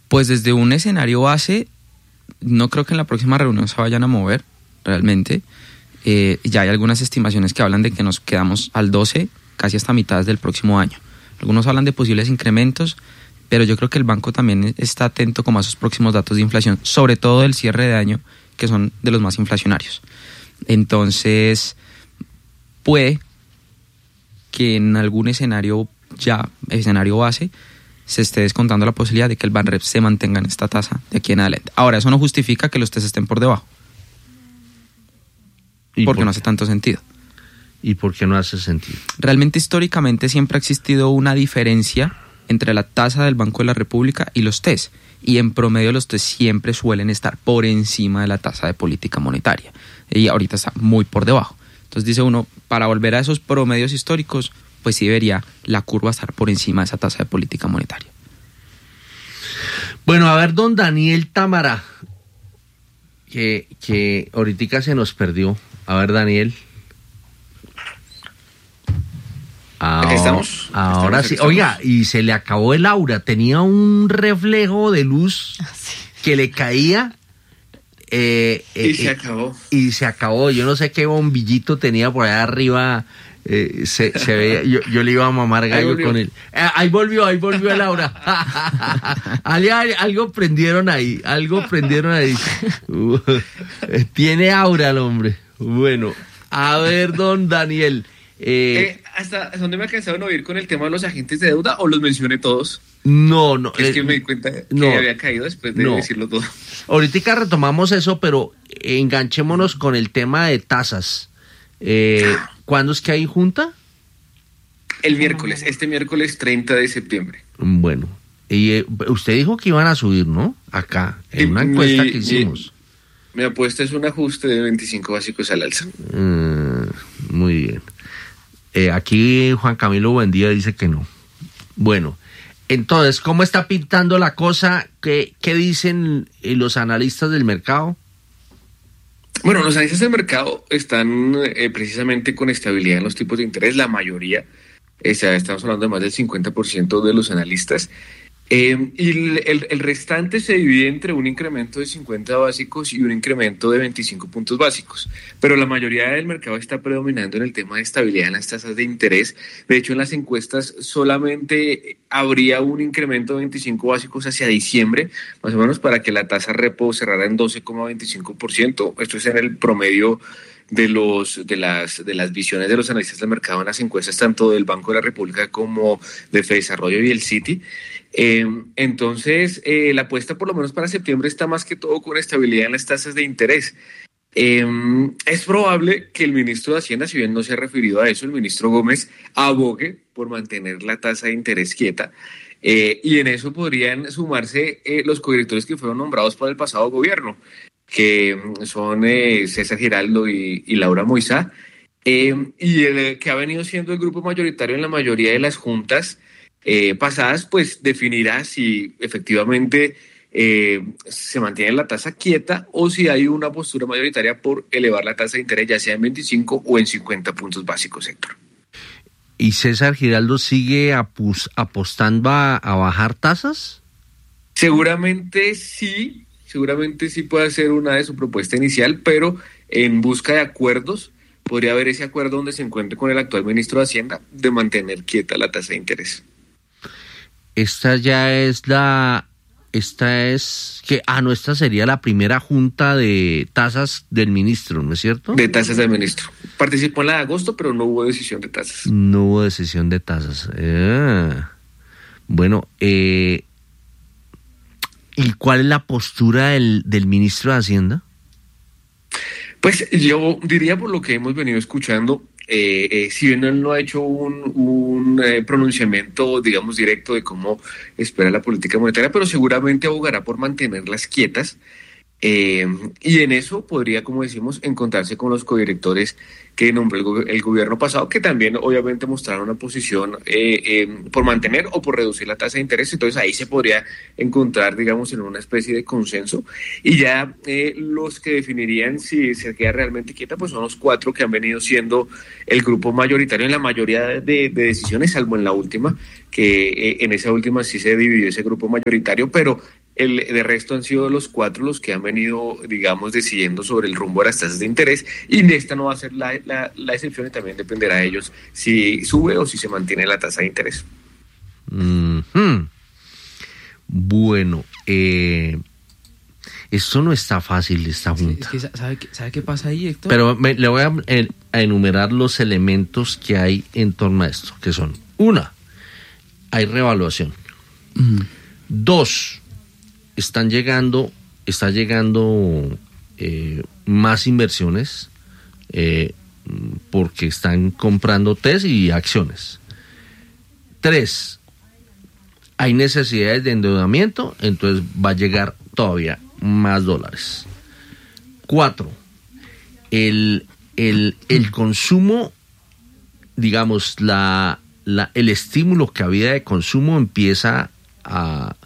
Pues desde un escenario base, no creo que en la próxima reunión se vayan a mover, realmente. Ya hay algunas estimaciones que hablan de que nos quedamos al 12, casi hasta mitad del próximo año. Algunos hablan de posibles incrementos, pero yo creo que el banco también está atento como a esos próximos datos de inflación, sobre todo del cierre de año, que son de los más inflacionarios. Entonces, puede que en algún escenario base, se esté descontando la posibilidad de que el Banrep se mantenga en esta tasa de aquí en adelante. Ahora, eso no justifica que los TES estén por debajo. Porque no hace tanto sentido. ¿Y por qué no hace sentido? Realmente, históricamente, siempre ha existido una diferencia entre la tasa del Banco de la República y los TES. Y en promedio los TES siempre suelen estar por encima de la tasa de política monetaria. Y ahorita está muy por debajo. Entonces dice uno, para volver a esos promedios históricos, pues sí debería la curva estar por encima de esa tasa de política monetaria. Bueno, a ver, don Daniel Támara, que ahorita se nos perdió. A ver, Daniel. Aquí estamos. Ahora sí. Oiga, y se le acabó el aura. Tenía un reflejo de luz que le caía. Y se acabó. Y se acabó. Yo no sé qué bombillito tenía por allá arriba. Se veía, yo le iba a mamar gallo con él. Ahí volvió el aura. Algo prendieron ahí. Tiene aura el hombre. Bueno, a ver, don Daniel. ¿Hasta dónde me alcanzaron a oír con el tema de los agentes de deuda o los mencioné todos? No. Es que me di cuenta que había caído después de decirlo todo. Ahorita retomamos eso, pero enganchémonos con el tema de tasas. ¿Cuándo es que hay junta? El miércoles, este miércoles 30 de septiembre. Bueno, y usted dijo que iban a subir, ¿no? Acá, en una encuesta que hicimos. Mi apuesta es un ajuste de 25 básicos al alza. Muy bien. Aquí Juan Camilo Buendía dice que no. Bueno, entonces, ¿cómo está pintando la cosa? ¿Qué dicen los analistas del mercado? Bueno, los analistas del mercado están precisamente con estabilidad en los tipos de interés, la mayoría, estamos hablando de más del 50% de los analistas, y el restante se divide entre un incremento de 50 básicos y un incremento de 25 puntos básicos, pero la mayoría del mercado está predominando en el tema de estabilidad en las tasas de interés. De hecho, en las encuestas solamente habría un incremento de 25 básicos hacia diciembre, más o menos, para que la tasa repo cerrara en 12,25%. Esto es en el promedio de las visiones de los analistas del mercado en las encuestas, tanto del Banco de la República como de Fedesarrollo y el Citi. Entonces, la apuesta por lo menos para septiembre está más que todo con estabilidad en las tasas de interés. Es probable que el ministro de Hacienda, si bien no se ha referido a eso, el ministro Gómez, abogue por mantener la tasa de interés quieta, y en eso podrían sumarse los codirectores que fueron nombrados por el pasado gobierno, que son César Giraldo y Laura Moisá, y el que ha venido siendo el grupo mayoritario en la mayoría de las juntas pasadas, pues definirá si efectivamente se mantiene la tasa quieta o si hay una postura mayoritaria por elevar la tasa de interés, ya sea en 25 o en 50 puntos básicos, Héctor. ¿Y César Giraldo sigue apostando a bajar tasas? Seguramente sí puede ser una de su propuesta inicial, pero en busca de acuerdos, podría haber ese acuerdo donde se encuentre con el actual ministro de Hacienda de mantener quieta la tasa de interés. Esta sería la primera junta de tasas del ministro, ¿no es cierto? De tasas del ministro. Participó en la de agosto, pero no hubo decisión de tasas. No hubo decisión de tasas. Bueno, ¿y cuál es la postura del ministro de Hacienda? Pues yo diría, por lo que hemos venido escuchando, si bien él no ha hecho un pronunciamiento, digamos, directo de cómo espera la política monetaria, pero seguramente abogará por mantenerlas quietas, y en eso podría, como decimos, encontrarse con los codirectores que nombró el gobierno pasado, que también obviamente mostraron una posición por mantener o por reducir la tasa de interés. Entonces ahí se podría encontrar, digamos, en una especie de consenso, y ya los que definirían si se queda realmente quieta, pues son los 4 que han venido siendo el grupo mayoritario en la mayoría de decisiones, salvo en la última, que en esa última sí se dividió ese grupo mayoritario, pero De resto han sido los 4 los que han venido, digamos, decidiendo sobre el rumbo de las tasas de interés, y esta no va a ser la excepción, y también dependerá de ellos si sube o si se mantiene la tasa de interés. Mm-hmm. Bueno, esto no está fácil, esta junta. Es que ¿sabe qué pasa ahí, Héctor? Pero le voy a enumerar los elementos que hay en torno a esto, que son: 1, hay revaluación. 2, está llegando más inversiones porque están comprando TES y acciones. 3, hay necesidades de endeudamiento, entonces va a llegar todavía más dólares. 4, el consumo, digamos, el estímulo que había de consumo empieza a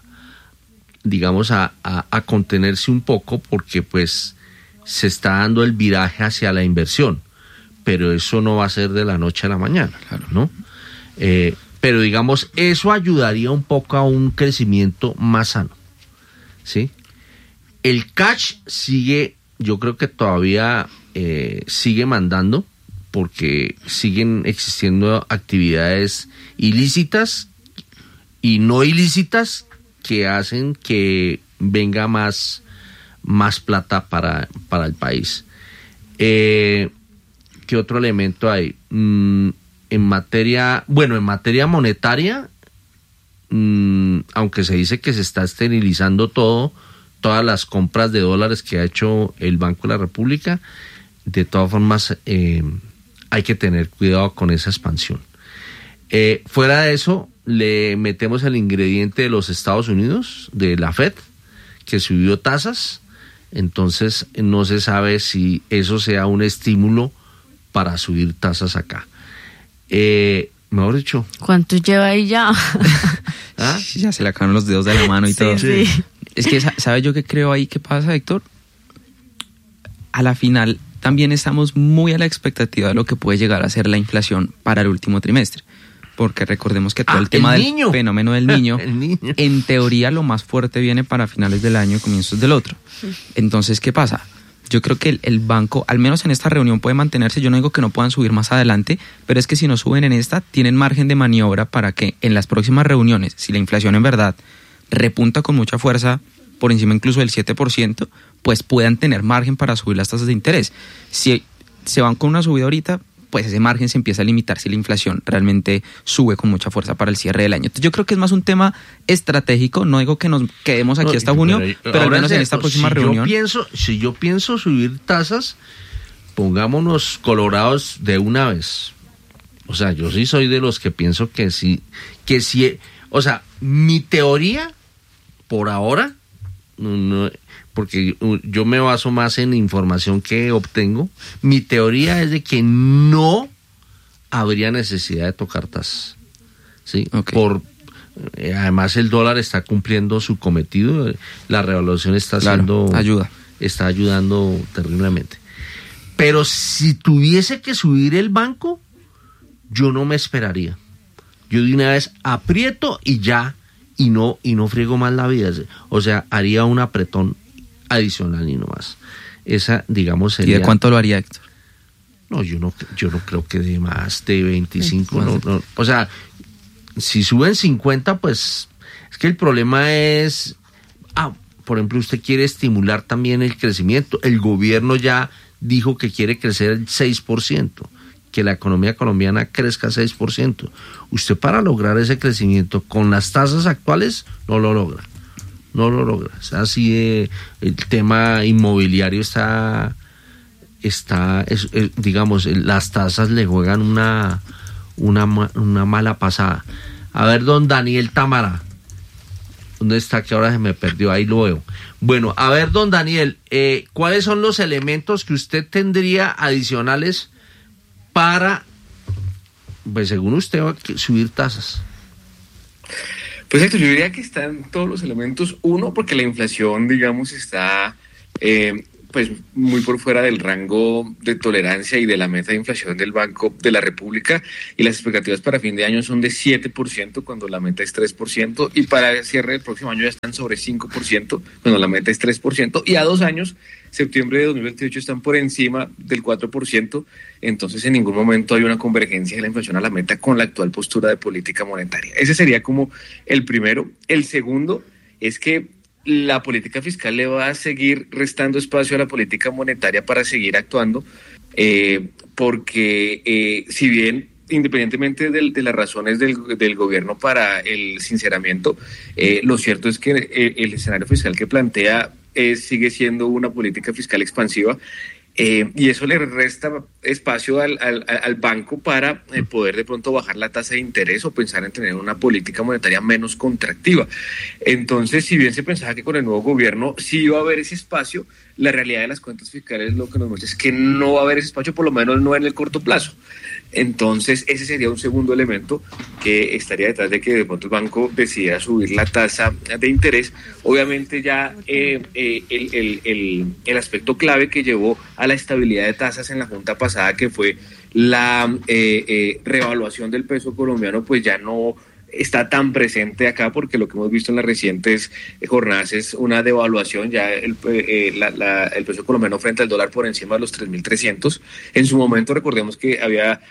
contenerse un poco, porque pues se está dando el viraje hacia la inversión, pero eso no va a ser de la noche a la mañana, claro, ¿no? Pero digamos, eso ayudaría un poco a un crecimiento más sano, ¿sí? El cash sigue, yo creo que todavía sigue mandando, porque siguen existiendo actividades ilícitas y no ilícitas que hacen que venga más plata para el país. ¿Qué otro elemento hay? En materia monetaria, aunque se dice que se está esterilizando todas las compras de dólares que ha hecho el Banco de la República, de todas formas hay que tener cuidado con esa expansión. Fuera de eso, le metemos el ingrediente de los Estados Unidos, de la Fed, que subió tasas. Entonces no se sabe si eso sea un estímulo para subir tasas acá. Mejor dicho, ¿cuánto lleva ahí ya? ¿Ah? Ya se le acaban los dedos de la mano y todo. Sí. Es que, ¿sabe yo qué creo ahí? ¿Qué pasa, Héctor? A la final también estamos muy a la expectativa de lo que puede llegar a ser la inflación para el último trimestre. Porque recordemos que todo el tema del fenómeno del niño, en teoría lo más fuerte viene para finales del año y comienzos del otro. Entonces, ¿qué pasa? Yo creo que el banco, al menos en esta reunión, puede mantenerse. Yo no digo que no puedan subir más adelante, pero es que si no suben en esta, tienen margen de maniobra para que en las próximas reuniones, si la inflación en verdad repunta con mucha fuerza, por encima incluso del 7%, pues puedan tener margen para subir las tasas de interés. Si se van con una subida ahorita, pues ese margen se empieza a limitar si la inflación realmente sube con mucha fuerza para el cierre del año. Entonces yo creo que es más un tema estratégico. No digo que nos quedemos aquí hasta junio, pero al menos en esta próxima reunión. Si yo pienso subir tasas, pongámonos colorados de una vez. O sea, yo sí soy de los que pienso que sí, o sea, mi teoría por ahora, no, porque yo me baso más en información que obtengo, mi teoría es de que no habría necesidad de tocar tasas, ¿sí? Okay. Además el dólar está cumpliendo su cometido, la revaluación está está ayudando terriblemente. Pero si tuviese que subir el banco, yo no me esperaría. Yo de una vez aprieto y ya, y no friego más la vida. O sea, haría un apretón adicional y no más. Esa, digamos, sería... ¿Y de cuánto lo haría, Héctor? No, yo no creo que de más de 25. No. O sea, si suben 50, pues es que el problema es... por ejemplo, usted quiere estimular también el crecimiento. El gobierno ya dijo que quiere crecer el 6%, que la economía colombiana crezca 6%. Usted, para lograr ese crecimiento con las tasas actuales, no lo logra. O sea, así el tema inmobiliario digamos, las tasas le juegan una mala pasada. A ver, don Daniel Támara, ¿dónde está? Que ahora se me perdió, ahí lo veo. Bueno, a ver, don Daniel, ¿cuáles son los elementos que usted tendría adicionales para, pues según usted, va a subir tasas? Pues Héctor, yo diría que están todos los elementos. Uno, porque la inflación, digamos, está pues muy por fuera del rango de tolerancia y de la meta de inflación del Banco de la República, y las expectativas para fin de año son de 7% cuando la meta es 3%, y para el cierre del próximo año ya están sobre 5% cuando la meta es 3%, y a 2 años, septiembre de 2028, están por encima del 4%. Entonces en ningún momento hay una convergencia de la inflación a la meta con la actual postura de política monetaria. Ese sería como el primero. El segundo es que la política fiscal le va a seguir restando espacio a la política monetaria para seguir actuando, porque si bien independientemente de las razones del gobierno para el sinceramiento, lo cierto es que el escenario fiscal que plantea sigue siendo una política fiscal expansiva, y eso le resta espacio al banco para poder de pronto bajar la tasa de interés o pensar en tener una política monetaria menos contractiva. Entonces, si bien se pensaba que con el nuevo gobierno sí iba a haber ese espacio, la realidad de las cuentas fiscales lo que nos muestra es que no va a haber ese espacio, por lo menos no en el corto plazo. Entonces, ese sería un segundo elemento que estaría detrás de que de pronto el banco decidiera subir la tasa de interés. Obviamente ya el aspecto clave que llevó a la estabilidad de tasas en la junta pasada, que fue la revaluación del peso colombiano, pues ya no está tan presente acá, porque lo que hemos visto en las recientes jornadas es una devaluación, ya el peso colombiano frente al dólar por encima de los 3.300. En su momento recordemos que había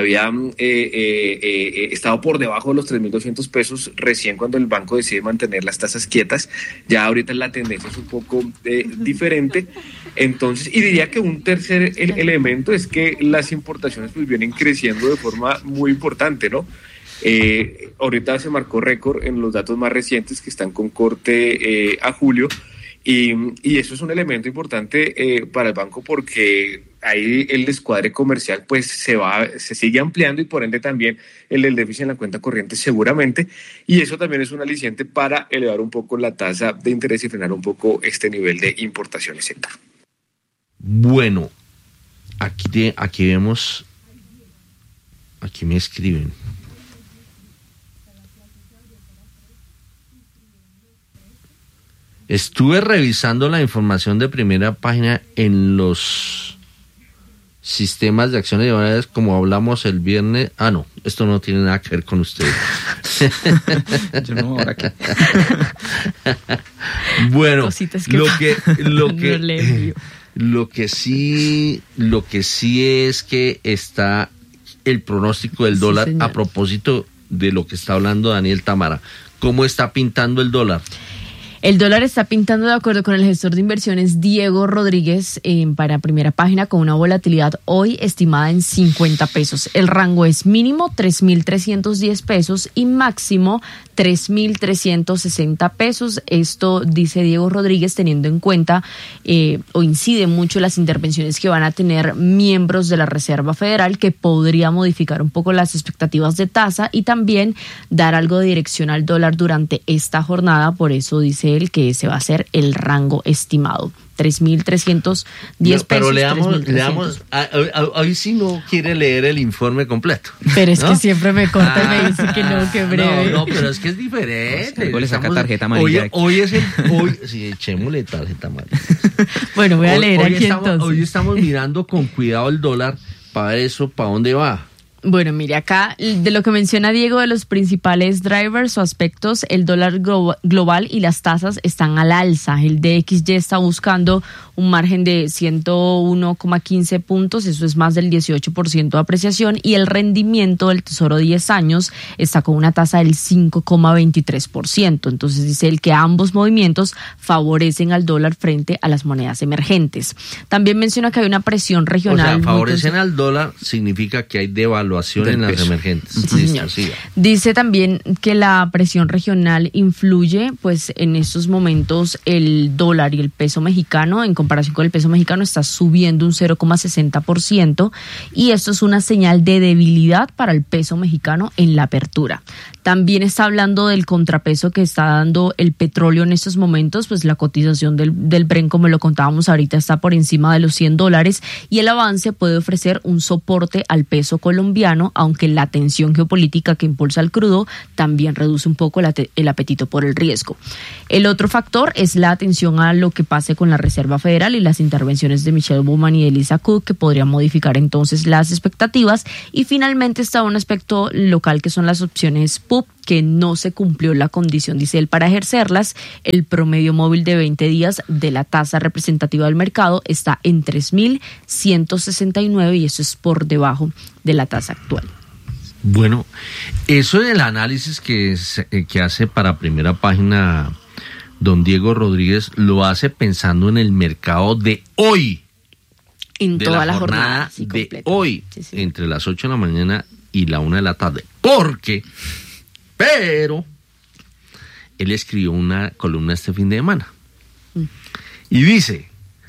estado por debajo de los 3.200 pesos recién cuando el banco decide mantener las tasas quietas. Ya ahorita la tendencia es un poco diferente. Entonces, y diría que un tercer elemento es que las importaciones pues vienen creciendo de forma muy importante, ¿no? Ahorita se marcó récord en los datos más recientes que están con corte a julio, y eso es un elemento importante para el banco, porque ahí el descuadre comercial pues se sigue ampliando, y por ende también el del déficit en la cuenta corriente seguramente, y eso también es un aliciente para elevar un poco la tasa de interés y frenar un poco este nivel de importaciones, Héctor. Bueno, aquí vemos, aquí me escriben. Estuve revisando la información de primera página en los sistemas de acciones de valores, como hablamos el viernes. Ah, no, esto no tiene nada que ver con ustedes. Yo no, ahora qué. Bueno, lo que sí es que está el pronóstico del dólar, señor. A propósito de lo que está hablando Daniel Támara, ¿cómo está pintando el dólar? El dólar está pintando, de acuerdo con el gestor de inversiones Diego Rodríguez, para primera página, con una volatilidad hoy estimada en 50 pesos. El rango es mínimo 3.310 pesos y máximo 3.360 pesos. Esto dice Diego Rodríguez teniendo en cuenta o incide mucho las intervenciones que van a tener miembros de la Reserva Federal, que podría modificar un poco las expectativas de tasa y también dar algo de dirección al dólar durante esta jornada. Por eso dice él que ese va a ser el rango estimado. 3.310 pesos. Pero leamos, hoy sí no quiere leer el informe completo. Pero es, ¿no?, que siempre me corta y me dice que no, que breve. No, pero es que es diferente. Luego le saca tarjeta amarilla. Hoy sí, echémosle tarjeta amarilla. Bueno, voy a leer aquí entonces. Hoy estamos mirando con cuidado el dólar, para eso, ¿para dónde va? Bueno, mire, acá de lo que menciona Diego, de los principales drivers o aspectos, el dólar global y las tasas están al alza. El DXY está buscando un margen de 101,15 puntos, eso es más del 18% de apreciación, y el rendimiento del Tesoro 10 años está con una tasa del 5,23%. Entonces dice él que ambos movimientos favorecen al dólar frente a las monedas emergentes. También menciona que hay una presión regional. O sea, favorecen al dólar significa que hay devaluación en las emergentes. Sí, señor. Dice también que la presión regional influye, pues en estos momentos el dólar y el peso mexicano, en comparación con el peso mexicano, está subiendo un 0,60%, y esto es una señal de debilidad para el peso mexicano en la apertura. También está hablando del contrapeso que está dando el petróleo en estos momentos, pues la cotización del Brent, como lo contábamos ahorita, está por encima de los $100 y el avance puede ofrecer un soporte al peso colombiano, aunque la tensión geopolítica que impulsa el crudo también reduce un poco el apetito por el riesgo. El otro factor es la atención a lo que pase con la Reserva Federal y las intervenciones de Michelle Bowman y de Lisa Cook, que podrían modificar entonces las expectativas. Y finalmente está un aspecto local, que son las opciones PUP, que no se cumplió la condición, dice él, para ejercerlas. El promedio móvil de 20 días de la tasa representativa del mercado está en 3.169 y eso es por debajo de la tasa actual. Bueno, eso del análisis que hace para Primera Página don Diego Rodríguez lo hace pensando en el mercado de hoy. En de toda la jornada sí, de completa. hoy, Sí. entre las 8 de la mañana y la 1 de la tarde. Pero, él escribió una columna este fin de semana. Y dice,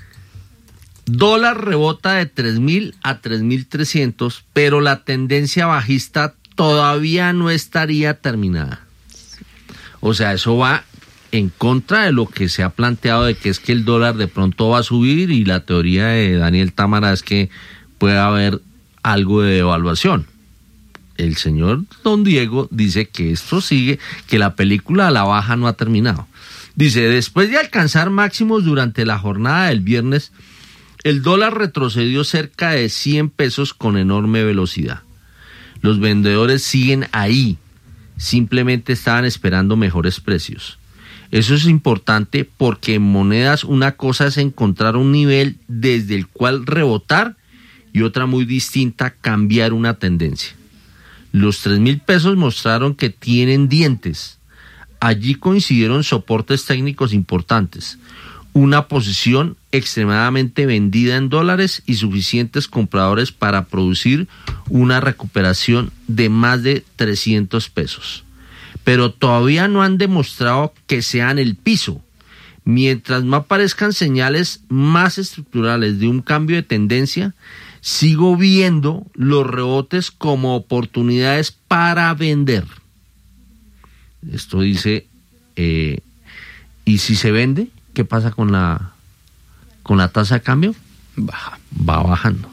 dólar rebota de 3.000 a 3.300, pero la tendencia bajista todavía no estaría terminada. O sea, eso va en contra de lo que se ha planteado de que es que el dólar de pronto va a subir, y la teoría de Daniel Támara es que puede haber algo de devaluación. El señor don Diego dice que esto sigue, que la película a la baja no ha terminado. Dice, después de alcanzar máximos durante la jornada del viernes, el dólar retrocedió cerca de 100 pesos con enorme velocidad. Los vendedores siguen ahí, simplemente estaban esperando mejores precios. Eso es importante porque en monedas una cosa es encontrar un nivel desde el cual rebotar y otra muy distinta, cambiar una tendencia. Los 3.000 pesos mostraron que tienen dientes. Allí coincidieron soportes técnicos importantes, una posición extremadamente vendida en dólares y suficientes compradores para producir una recuperación de más de 300 pesos. Pero todavía no han demostrado que sean el piso. Mientras no aparezcan señales más estructurales de un cambio de tendencia, sigo viendo los rebotes como oportunidades para vender. Esto dice, ¿y si se vende? ¿Qué pasa con la tasa de cambio? Baja. Va bajando.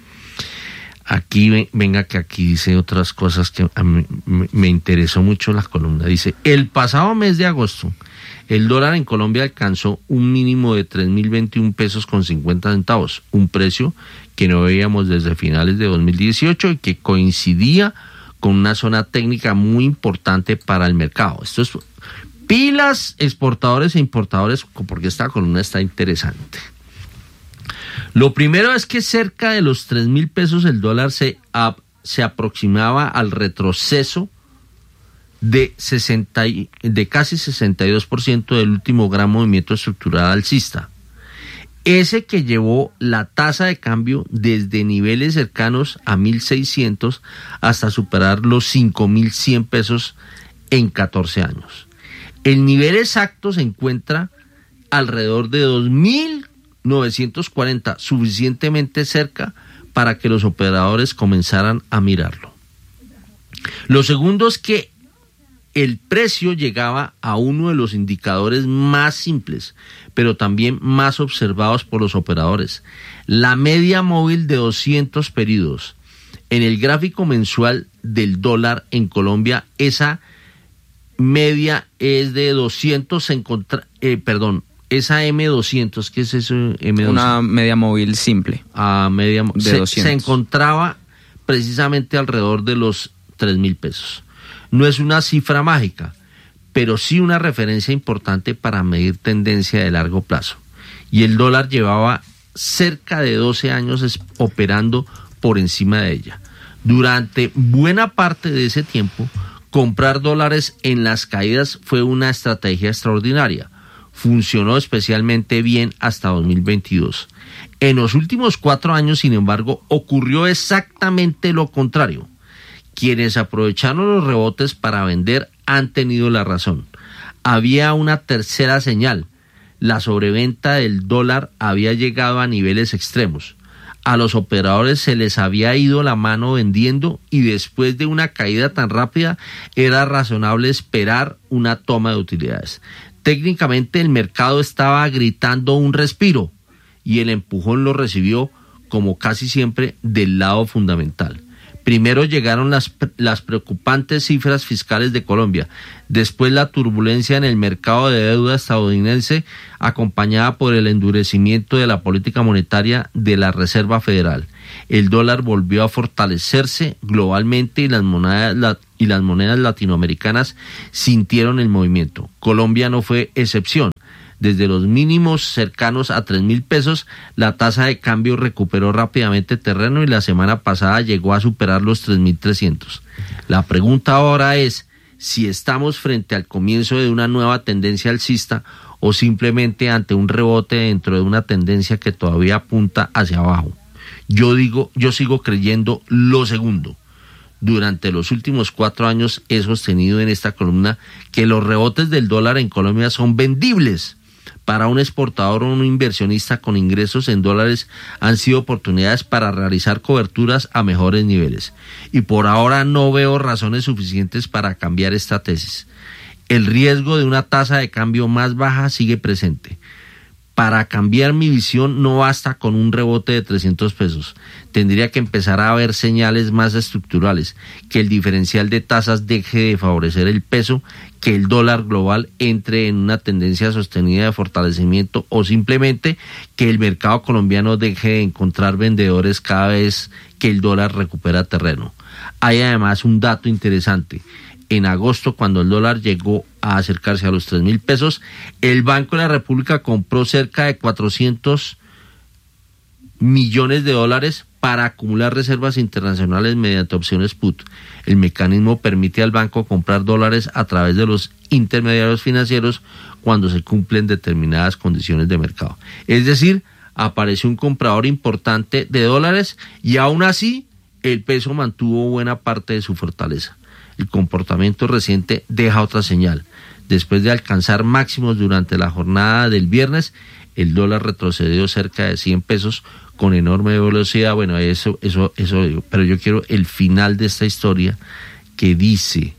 Aquí, venga, que aquí dice otras cosas que a mí me interesó mucho la columna. Dice, el pasado mes de agosto, el dólar en Colombia alcanzó un mínimo de 3.021 pesos con 50 centavos, un precio que no veíamos desde finales de 2018 y que coincidía con una zona técnica muy importante para el mercado. Esto es pilas, exportadores e importadores, porque esta columna está interesante. Lo primero es que cerca de los 3.000 pesos el dólar se aproximaba al retroceso de casi 62% del último gran movimiento estructural alcista. Ese que llevó la tasa de cambio desde niveles cercanos a 1.600 hasta superar los 5.100 pesos en 14 años. El nivel exacto se encuentra alrededor de 2.940, suficientemente cerca para que los operadores comenzaran a mirarlo. Lo segundo es que el precio llegaba a uno de los indicadores más simples, pero también más observados por los operadores: la media móvil de 200 periodos. En el gráfico mensual del dólar en Colombia, esa media es de 200, esa M200, ¿qué es eso? M200? Una media móvil simple. De 200. Se encontraba precisamente alrededor de los 3.000 pesos. No es una cifra mágica, pero sí una referencia importante para medir tendencia de largo plazo. Y el dólar llevaba cerca de 12 años operando por encima de ella. Durante buena parte de ese tiempo, comprar dólares en las caídas fue una estrategia extraordinaria. Funcionó especialmente bien hasta 2022. En los últimos 4 años, sin embargo, ocurrió exactamente lo contrario. Quienes aprovecharon los rebotes para vender han tenido la razón. Había una tercera señal: la sobreventa del dólar había llegado a niveles extremos. a los operadores se les había ido la mano vendiendo y después de una caída tan rápida era razonable esperar una toma de utilidades. Técnicamente el mercado estaba gritando un respiro y el empujón lo recibió, como casi siempre, del lado fundamental. Primero llegaron las preocupantes cifras fiscales de Colombia, después la turbulencia en el mercado de deuda estadounidense, acompañada por el endurecimiento de la política monetaria de la Reserva Federal. El dólar volvió a fortalecerse globalmente y las monedas latinoamericanas sintieron el movimiento. Colombia no fue excepción. Desde los mínimos cercanos a 3.000 pesos, la tasa de cambio recuperó rápidamente terreno y la semana pasada llegó a superar los 3.300. La pregunta ahora es si estamos frente al comienzo de una nueva tendencia alcista o simplemente ante un rebote dentro de una tendencia que todavía apunta hacia abajo. Yo sigo creyendo lo segundo. Durante los últimos 4 años he sostenido en esta columna que los rebotes del dólar en Colombia son vendibles. Para un exportador o un inversionista con ingresos en dólares han sido oportunidades para realizar coberturas a mejores niveles. Y por ahora no veo razones suficientes para cambiar esta tesis. El riesgo de una tasa de cambio más baja sigue presente. Para cambiar mi visión no basta con un rebote de 300 pesos. Tendría que empezar a haber señales más estructurales, que el diferencial de tasas deje de favorecer el peso, que el dólar global entre en una tendencia sostenida de fortalecimiento o simplemente que el mercado colombiano deje de encontrar vendedores cada vez que el dólar recupera terreno. Hay además un dato interesante. En agosto, cuando el dólar llegó a acercarse a los 3.000 pesos, el Banco de la República compró cerca de 400 millones de dólares para acumular reservas internacionales mediante opciones put. El mecanismo permite al banco comprar dólares a través de los intermediarios financieros cuando se cumplen determinadas condiciones de mercado. Es decir, apareció un comprador importante de dólares y aún así el peso mantuvo buena parte de su fortaleza. El comportamiento reciente deja otra señal. Después de alcanzar máximos durante la jornada del viernes, el dólar retrocedió cerca de 100 pesos con enorme velocidad. Bueno, eso digo, pero yo quiero el final de esta historia que dice,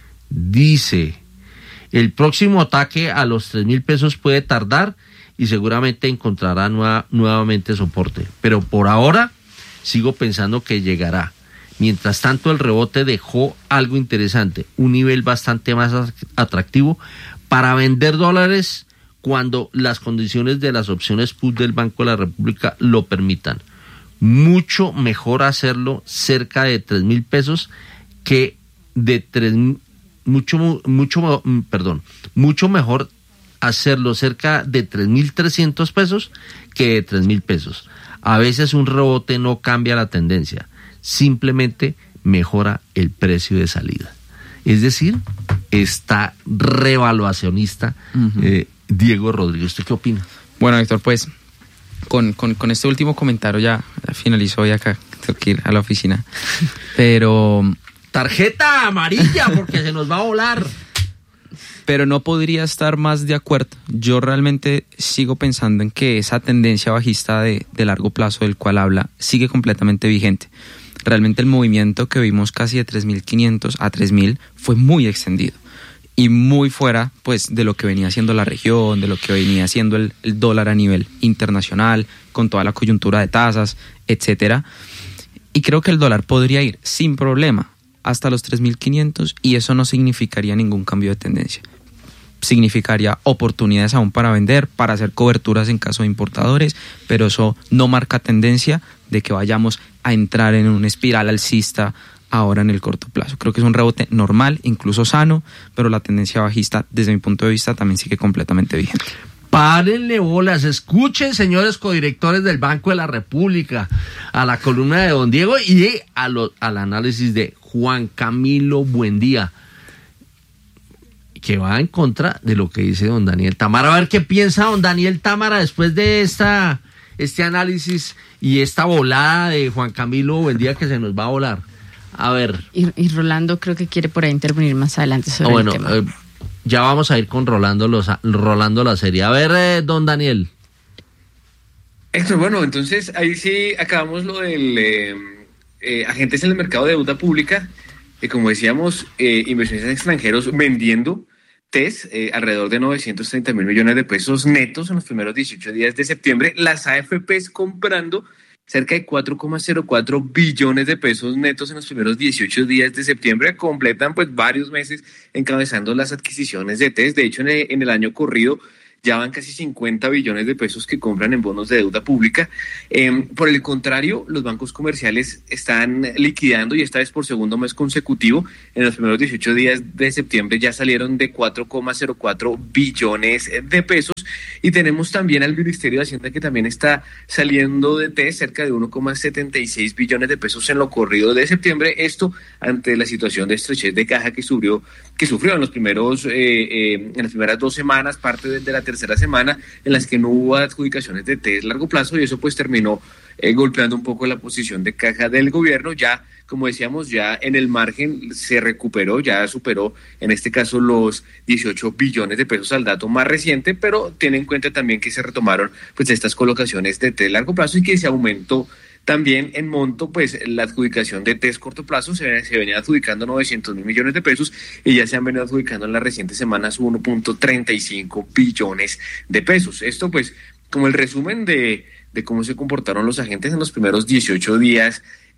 el próximo ataque a los 3.000 pesos puede tardar y seguramente encontrará nuevamente soporte, pero por ahora sigo pensando que llegará. Mientras tanto, el rebote dejó algo interesante, un nivel bastante más atractivo para vender dólares cuando las condiciones de las opciones put del Banco de la República lo permitan. Mucho mejor hacerlo cerca de 3.000 pesos que de mucho mejor hacerlo cerca de 3.300 pesos que de 3.000 pesos. A veces un rebote no cambia la tendencia, simplemente mejora el precio de salida. Es decir, está revaluacionista Diego Rodríguez. ¿Usted qué opina? Bueno, Héctor, pues con este último comentario ya finalizó hoy acá, tengo que ir a la oficina, pero... Tarjeta amarilla porque se nos va a volar. Pero no podría estar más de acuerdo. Yo realmente sigo pensando en que esa tendencia bajista de largo plazo del cual habla sigue completamente vigente. Realmente el movimiento que vimos casi de 3.500 a 3.000 fue muy extendido y muy fuera pues de lo que venía haciendo la región, de lo que venía haciendo el dólar a nivel internacional, con toda la coyuntura de tasas, etcétera. Y creo que el dólar podría ir sin problema hasta los 3.500 y eso no significaría ningún cambio de tendencia. Significaría oportunidades aún para vender, para hacer coberturas en caso de importadores, pero eso no marca tendencia de que vayamos a entrar en una espiral alcista ahora en el corto plazo. Creo que es un rebote normal, incluso sano, pero la tendencia bajista, desde mi punto de vista, también sigue completamente vigente. Párenle bolas, escuchen, señores codirectores del Banco de la República, a la columna de don Diego y al análisis de Juan Camilo Buendía, que va en contra de lo que dice don Daniel Támara. A ver qué piensa don Daniel Támara después de este análisis y esta volada de Juan Camilo Buendía que se nos va a volar. A ver. Y Rolando creo que quiere por ahí intervenir más adelante sobre el tema. Ya vamos a ir con Rolando la serie. A ver, don Daniel. Héctor, bueno, entonces ahí sí acabamos lo del agentes en el mercado de deuda pública, como decíamos, inversionistas extranjeros vendiendo TES, alrededor de 930.000 millones de pesos netos en los primeros 18 días de septiembre, las AFPs comprando cerca de 4,04 billones de pesos netos en los primeros 18 días de septiembre, completan pues varios meses encabezando las adquisiciones de TES. De hecho, en el año corrido ya van casi 50 billones de pesos que compran en bonos de deuda pública. Por el contrario, los bancos comerciales están liquidando, y esta vez por segundo mes consecutivo. En los primeros 18 días de septiembre ya salieron de 4,04 billones de pesos. Y tenemos también al Ministerio de Hacienda, que también está saliendo de TES cerca de 1,76 billones de pesos en lo corrido de septiembre. Esto ante la situación de estrechez de caja que sufrió en los primeros en las primeras 2 semanas, parte de la tercera semana, en las que no hubo adjudicaciones de TES largo plazo, y eso pues terminó golpeando un poco la posición de caja del gobierno. Ya, como decíamos, ya en el margen se recuperó, ya superó en este caso los 18 billones de pesos al dato más reciente, pero tiene en cuenta también que se retomaron pues estas colocaciones de TES largo plazo, y que se aumentó también en monto pues la adjudicación de TES corto plazo. Se venía adjudicando 900.000 millones de pesos, y ya se han venido adjudicando en las recientes semanas 1.35 billones de pesos. Esto pues como el resumen de cómo se comportaron los agentes en los primeros 18 días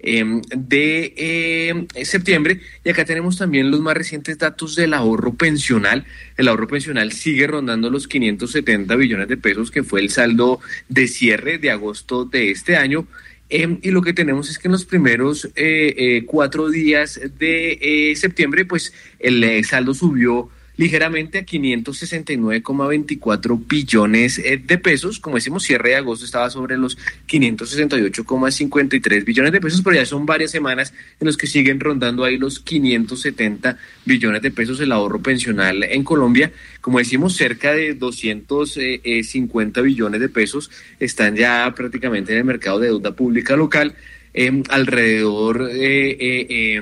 de septiembre. Y acá tenemos también los más recientes datos del ahorro pensional. El ahorro pensional sigue rondando los 570 billones de pesos, que fue el saldo de cierre de agosto de este año. Y lo que tenemos es que en los primeros 4 días de septiembre, pues el saldo subió ligeramente a 569,24 billones de pesos. Como decimos, cierre de agosto estaba sobre los 568,53 billones de pesos, pero ya son varias semanas en los que siguen rondando ahí los 570 billones de pesos el ahorro pensional en Colombia. Como decimos, cerca de 250 billones de pesos están ya prácticamente en el mercado de deuda pública local. Alrededor de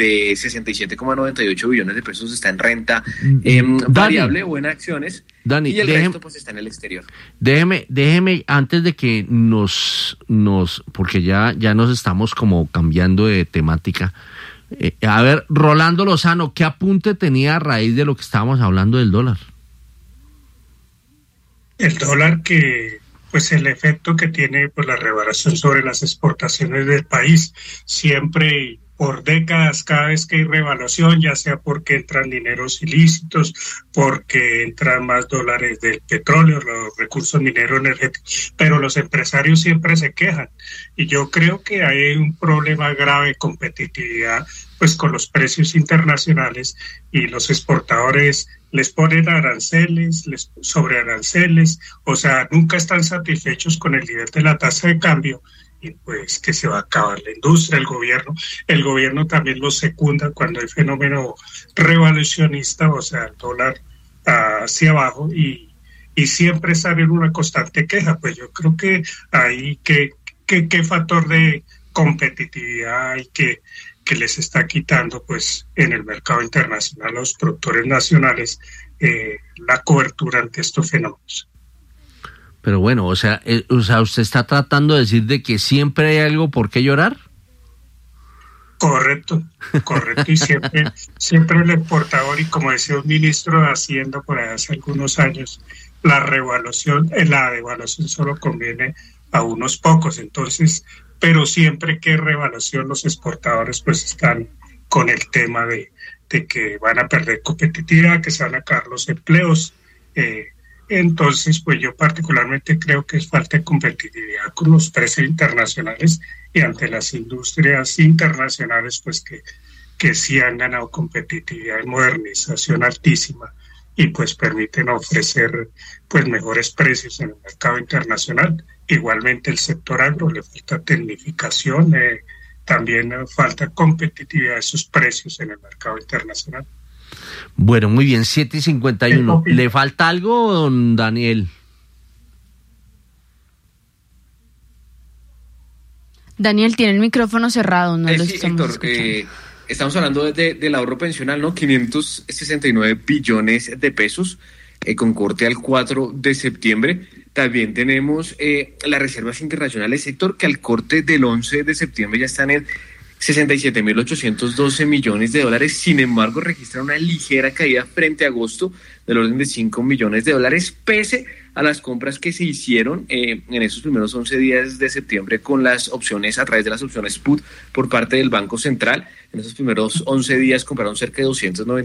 67,98 billones de pesos está en renta variable o en acciones, y el resto pues está en el exterior. Déjeme antes de que porque ya nos estamos como cambiando de temática. A ver, Rolando Lozano, ¿qué apunte tenía a raíz de lo que estábamos hablando del dólar? El dólar, que pues el efecto que tiene pues la revaluación sobre las exportaciones del país, siempre por décadas, cada vez que hay revaluación, ya sea porque entran dineros ilícitos, porque entran más dólares del petróleo, los recursos mineros energéticos, pero los empresarios siempre se quejan, y yo creo que hay un problema grave de competitividad pues con los precios internacionales, y los exportadores les ponen aranceles, sobre aranceles, o sea, nunca están satisfechos con el nivel de la tasa de cambio, y pues que se va a acabar la industria. El gobierno también lo secunda cuando hay fenómeno revaluacionista, o sea, el dólar hacia abajo, y siempre sale una constante queja. Pues yo creo que ahí qué factor de competitividad hay que les está quitando pues en el mercado internacional a los productores nacionales la cobertura ante estos fenómenos. Pero bueno, o sea, ¿usted está tratando de decir de que siempre hay algo por qué llorar? Correcto, y siempre el exportador, y como decía un ministro de Hacienda por ahí hace algunos años, la devaluación solo conviene a unos pocos. Entonces, pero siempre que revaluación, los exportadores pues están con el tema de que van a perder competitividad, que se van a acabar los empleos. Entonces, pues yo particularmente creo que es falta de competitividad con los precios internacionales, y ante las industrias internacionales pues que sí han ganado competitividad y modernización altísima, y pues permiten ofrecer pues mejores precios en el mercado internacional. Igualmente el sector agro le falta tecnificación, también falta competitividad de sus precios en el mercado internacional. Bueno, muy bien, 7:51. ¿Le falta algo, don Daniel? Daniel, tiene el micrófono cerrado, no lo sí, estamos Héctor, escuchando. Estamos hablando del ahorro pensional, ¿no? 569 billones de pesos. con corte al 4 de septiembre. También tenemos las reservas internacionales, Héctor, que al corte del 11 de septiembre ya están en 67.812 millones de dólares. Sin embargo, registra una ligera caída frente a agosto del orden de 5 millones de dólares, pese a las compras que se hicieron en esos primeros 11 días de septiembre con las opciones, a través de las opciones put por parte del Banco Central. En esos primeros 11 días compraron cerca de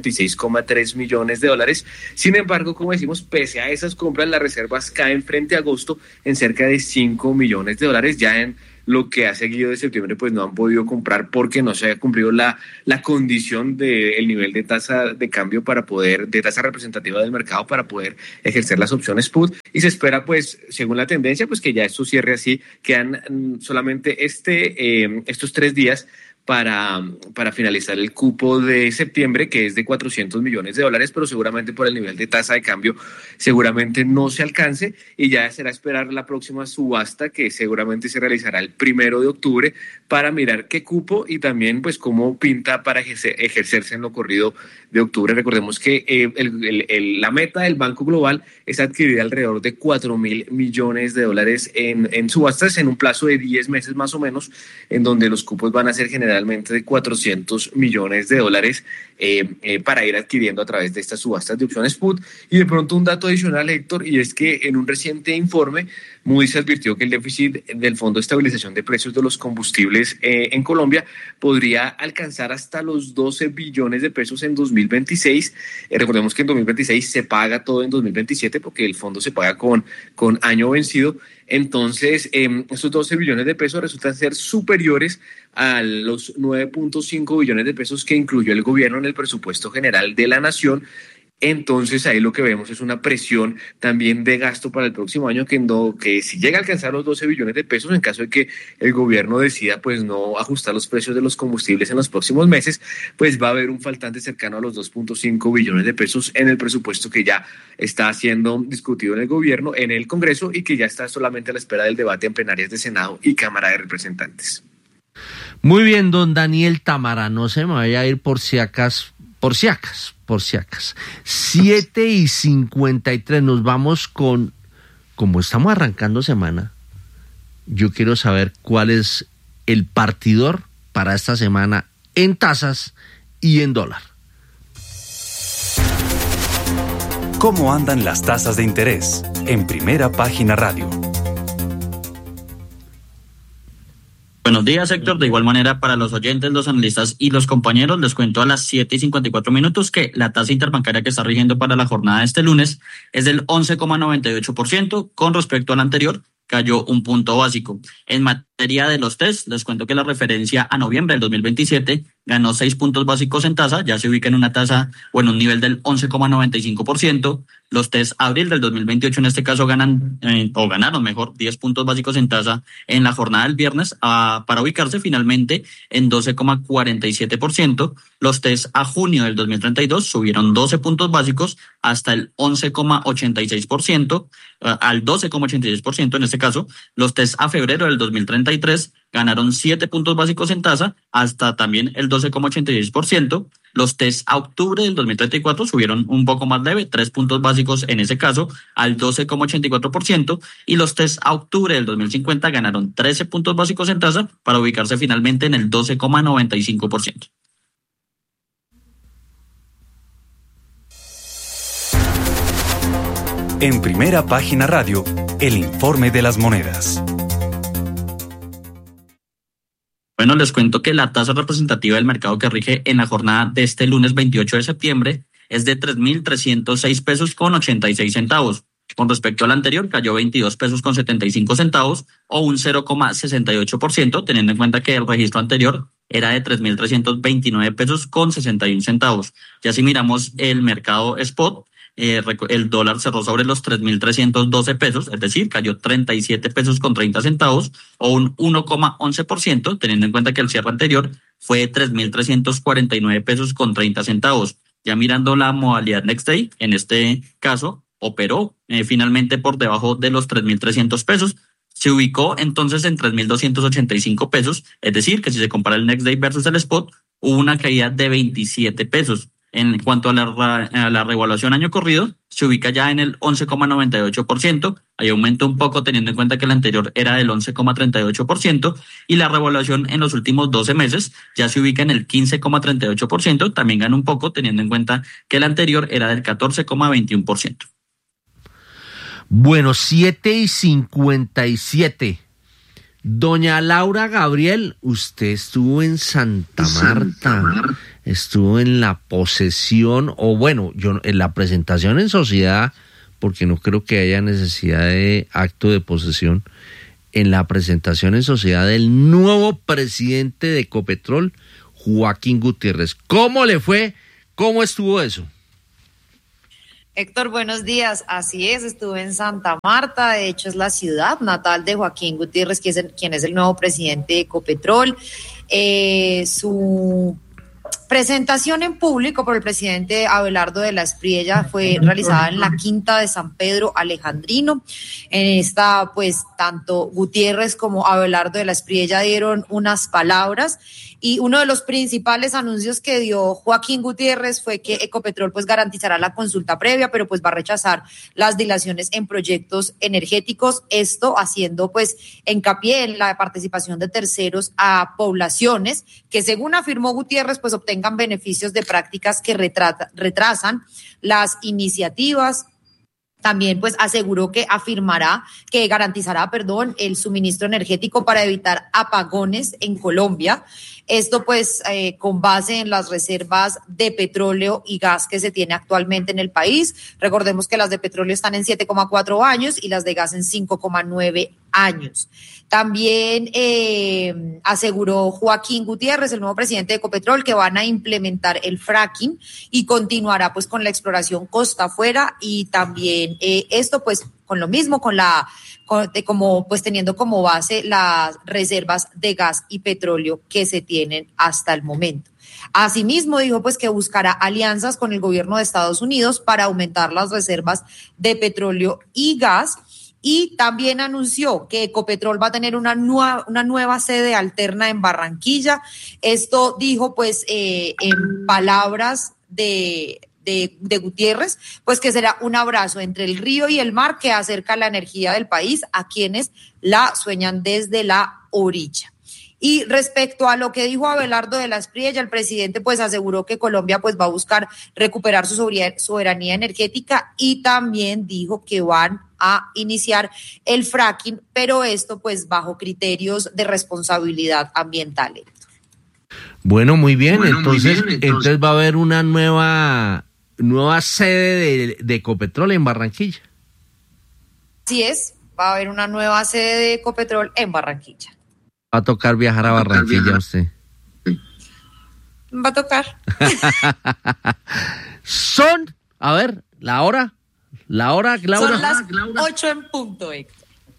296,3 millones de dólares. Sin embargo, como decimos, pese a esas compras, las reservas caen frente a agosto en cerca de 5 millones de dólares. Ya en lo que ha seguido de septiembre, pues no han podido comprar porque no se haya cumplido la condición del nivel de tasa de cambio para poder, de tasa representativa del mercado para poder ejercer las opciones put, y se espera, pues, según la tendencia, pues que ya esto cierre así. Quedan solamente estos 3 días para finalizar el cupo de septiembre, que es de 400 millones de dólares, pero seguramente por el nivel de tasa de cambio seguramente no se alcance, y ya será esperar la próxima subasta, que seguramente se realizará el 1 de octubre, para mirar qué cupo y también pues cómo pinta para ejercerse en lo corrido de octubre. Recordemos que la meta del Banco Global es adquirir alrededor de 4.000 millones de dólares en subastas en un plazo de 10 meses más o menos, en donde los cupos van a ser generalmente de 400 millones de dólares para ir adquiriendo a través de estas subastas de opciones put. Y de pronto un dato adicional, Héctor, y es que en un reciente informe Moody's advirtió que el déficit del Fondo de Estabilización de Precios de los Combustibles en Colombia podría alcanzar hasta los 12 billones de pesos en 2026. Recordemos que en 2026 se paga todo en 2027 porque el fondo se paga con año vencido. Entonces, esos 12 billones de pesos resultan ser superiores a los 9.5 billones de pesos que incluyó el gobierno en el presupuesto general de la nación. Entonces ahí lo que vemos es una presión también de gasto para el próximo año, que si llega a alcanzar los 12 billones de pesos, en caso de que el gobierno decida pues no ajustar los precios de los combustibles en los próximos meses, pues va a haber un faltante cercano a los 2.5 billones de pesos en el presupuesto que ya está siendo discutido en el gobierno, en el Congreso, y que ya está solamente a la espera del debate en plenarias de Senado y Cámara de Representantes. Muy bien, don Daniel Támara, no se me vaya a ir por si acaso. 7:53, nos vamos con, como estamos arrancando semana, yo quiero saber cuál es el partidor para esta semana en tasas y en dólar. ¿Cómo andan las tasas de interés? En Primera Página Radio. Buenos días, Héctor. De igual manera, para los oyentes, los analistas y los compañeros, les cuento a las 7:54 que la tasa interbancaria que está rigiendo para la jornada de este lunes es del 11,98%. Con respecto al anterior, cayó un punto básico. En materia de los test, les cuento que la referencia a noviembre del 2027 ganó 6 puntos básicos en tasa, ya se ubica en una tasa o en un nivel del 11,95%. Los test abril del 2028 en este caso ganaron 10 puntos básicos en tasa en la jornada del viernes para ubicarse finalmente en 12,47%. Los test a junio del 2032 subieron 12 puntos básicos hasta el 11,86%, al 12,86% en este caso. Los test a febrero del 2033 ganaron 7 puntos básicos en tasa hasta también el 12,86%. Los test a octubre del 2034 subieron un poco más leve, 3 puntos básicos en ese caso, al 12,84%. Y los test a octubre del 2050 ganaron 13 puntos básicos en tasa para ubicarse finalmente en el 12,95%. En Primera Página Radio, el informe de las monedas. Bueno, les cuento que la tasa representativa del mercado que rige en la jornada de este lunes 28 de septiembre es de 3.306 pesos con 86 centavos. Con respecto al anterior, cayó 22 pesos con 75 centavos o un 0,68%, teniendo en cuenta que el registro anterior era de 3.329 pesos con 61 centavos. Ya si miramos el mercado spot, el dólar cerró sobre los 3.312 pesos, es decir, cayó 37 pesos con 30 centavos o un 1,11%, teniendo en cuenta que el cierre anterior fue de 3.349 pesos con 30 centavos. Ya mirando la modalidad Next Day, en este caso, operó finalmente por debajo de los 3.300 pesos. Se ubicó entonces en 3.285 pesos, es decir, que si se compara el Next Day versus el spot, hubo una caída de 27 pesos. En cuanto a la revaluación año corrido, se ubica ya en el 11,98%. Ahí aumenta un poco teniendo en cuenta que el anterior era del 11,38%. Y la revaluación en los últimos 12 meses ya se ubica en el 15,38%. También gana un poco teniendo en cuenta que el anterior era del 14,21%. Bueno, 7:57. Doña Laura Gabriel, usted estuvo en Santa Marta, estuvo en la posesión, o bueno, yo en la presentación en sociedad, porque no creo que haya necesidad de acto de posesión, en la presentación en sociedad del nuevo presidente de Ecopetrol, Joaquín Gutiérrez. ¿Cómo le fue? ¿Cómo estuvo eso? Héctor, buenos días. Así es, estuve en Santa Marta, de hecho es la ciudad natal de Joaquín Gutiérrez, quien es el nuevo presidente de Ecopetrol. Su presentación en público por el presidente Abelardo de la Espriella fue realizada en la Quinta de San Pedro Alejandrino. En esta, pues, tanto Gutiérrez como Abelardo de la Espriella dieron unas palabras. Y uno de los principales anuncios que dio Joaquín Gutiérrez fue que Ecopetrol pues garantizará la consulta previa, pero pues va a rechazar las dilaciones en proyectos energéticos, esto haciendo pues hincapié en la participación de terceros a poblaciones que, según afirmó Gutiérrez, pues obtengan beneficios de prácticas que retrasan las iniciativas. También pues aseguró que garantizará el suministro energético para evitar apagones en Colombia. Esto pues con base en las reservas de petróleo y gas que se tiene actualmente en el país. Recordemos que las de petróleo están en 7,4 años y las de gas en 5,9 años. También aseguró Joaquín Gutiérrez, el nuevo presidente de Ecopetrol, que van a implementar el fracking y continuará pues con la exploración costa afuera, y también esto pues con lo mismo, teniendo como base las reservas de gas y petróleo que se tienen hasta el momento. Asimismo, dijo pues que buscará alianzas con el gobierno de Estados Unidos para aumentar las reservas de petróleo y gas. Y también anunció que Ecopetrol va a tener una nueva sede alterna en Barranquilla. Esto dijo pues en palabras de Gutiérrez, pues que será un abrazo entre el río y el mar que acerca la energía del país a quienes la sueñan desde la orilla. Y respecto a lo que dijo Abelardo de la Espriella, el presidente pues aseguró que Colombia pues va a buscar recuperar su soberanía energética, y también dijo que van a iniciar el fracking, pero esto pues bajo criterios de responsabilidad ambiental. Bueno, muy bien, entonces va a haber una nueva sede de Ecopetrol en Barranquilla. Así es, va a haber una nueva sede de Ecopetrol en Barranquilla. Va a tocar viajar a Barranquilla a usted. Va a tocar. A ver, la hora, Laura. Son las 8 en punto, Héctor.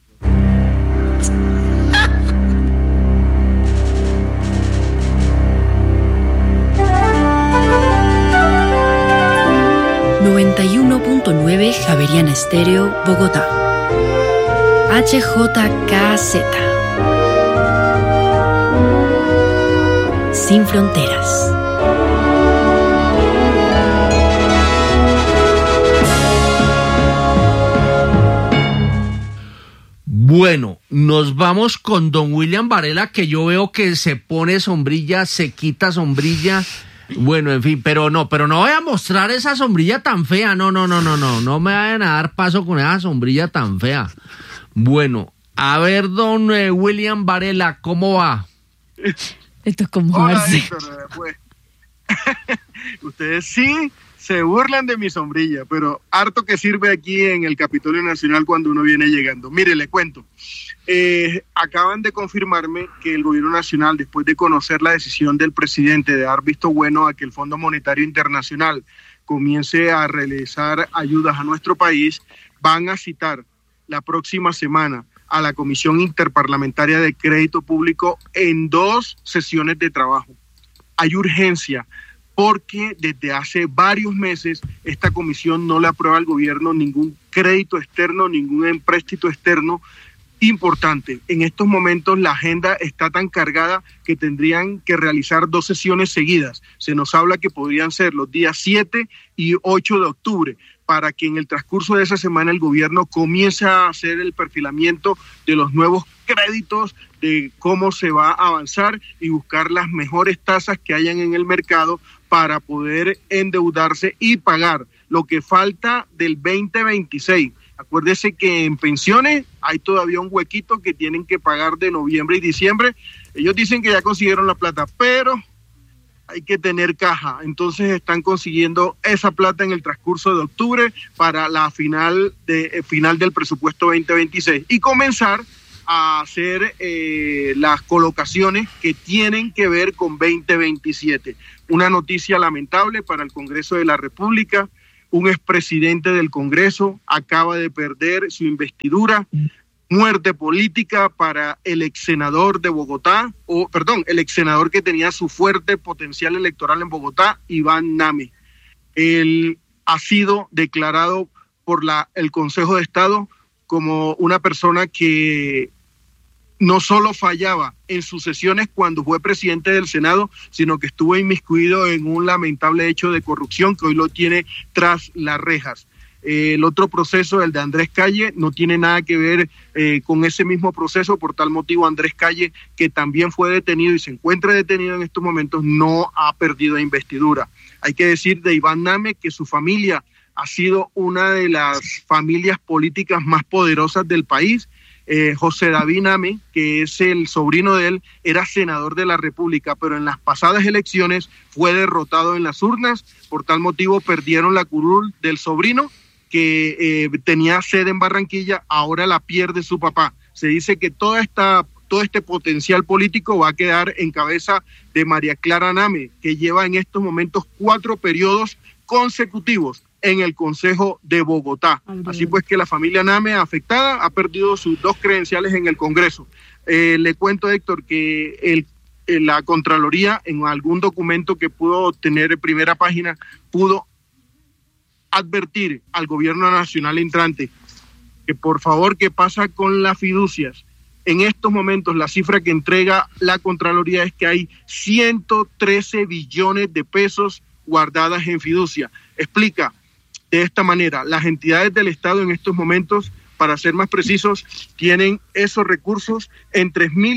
...91.9 Javeriana Estéreo, Bogotá. HJKZ. Sin fronteras. Bueno, nos vamos con don William Varela, que yo veo que se pone sombrilla, se quita sombrilla. Bueno, en fin, pero no voy a mostrar esa sombrilla tan fea. No me vayan a dar paso con esa sombrilla tan fea. Bueno, a ver, don William Varela, ¿cómo va? Esto es como Hola, Héctor, pues. Ustedes sí se burlan de mi sombrilla, pero harto que sirve aquí en el Capitolio Nacional cuando uno viene llegando. Mire, le cuento. Acaban de confirmarme que el gobierno nacional, después de conocer la decisión del presidente de dar visto bueno a que el Fondo Monetario Internacional comience a realizar ayudas a nuestro país, van a citar la próxima semana a la Comisión Interparlamentaria de Crédito Público en 2 sesiones de trabajo. Hay urgencia, porque desde hace varios meses esta comisión no le aprueba al gobierno ningún crédito externo, ningún empréstito externo, importante. En estos momentos la agenda está tan cargada que tendrían que realizar 2 sesiones seguidas. Se nos habla que podrían ser los días 7 y 8 de octubre, para que en el transcurso de esa semana el gobierno comience a hacer el perfilamiento de los nuevos créditos, de cómo se va a avanzar y buscar las mejores tasas que hayan en el mercado para poder endeudarse y pagar lo que falta del 2026. Acuérdese que en pensiones hay todavía un huequito que tienen que pagar de noviembre y diciembre. Ellos dicen que ya consiguieron la plata, pero hay que tener caja. Entonces están consiguiendo esa plata en el transcurso de octubre para la final del presupuesto 2026 y comenzar a hacer las colocaciones que tienen que ver con 2027. Una noticia lamentable para el Congreso de la República. Un expresidente del Congreso acaba de perder su investidura. Muerte política para el exsenador de Bogotá, el exsenador que tenía su fuerte potencial electoral en Bogotá, Iván Name. Él ha sido declarado por el Consejo de Estado como una persona que no solo fallaba en sus sesiones cuando fue presidente del Senado, sino que estuvo inmiscuido en un lamentable hecho de corrupción que hoy lo tiene tras las rejas. El otro proceso, el de Andrés Calle, no tiene nada que ver con ese mismo proceso. Por tal motivo, Andrés Calle, que también fue detenido y se encuentra detenido en estos momentos, no ha perdido investidura. Hay que decir de Iván Name que su familia ha sido una de las familias políticas más poderosas del país. José David Name, que es el sobrino de él, era senador de la República, pero en las pasadas elecciones fue derrotado en las urnas. Por tal motivo perdieron la curul del sobrino, que tenía sede en Barranquilla, ahora la pierde su papá. Se dice que todo este potencial político va a quedar en cabeza de María Clara Name, que lleva en estos momentos 4 periodos consecutivos en el Consejo de Bogotá. Así pues que la familia Name afectada ha perdido sus 2 credenciales en el Congreso. Le cuento, Héctor, que la Contraloría, en algún documento que pudo obtener en primera página, pudo advertir al gobierno nacional entrante que por favor, ¿qué pasa con las fiducias? En estos momentos la cifra que entrega la Contraloría es que hay 113 billones de pesos guardadas en fiducia. Explica de esta manera: las entidades del Estado en estos momentos, para ser más precisos, tienen esos recursos en